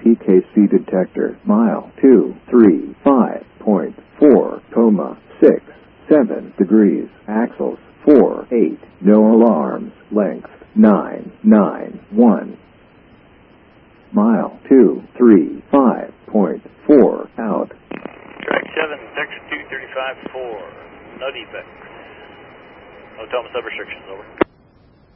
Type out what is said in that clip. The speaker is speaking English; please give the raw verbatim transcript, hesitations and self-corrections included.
T K C detector, mile two three five point four, coma six seven degrees, axles four eight, no alarms, length nine nine one. Mile two three five point four, out. Track seven, Texas two thirty-five four, no defects. No Thomas sub restrictions, over.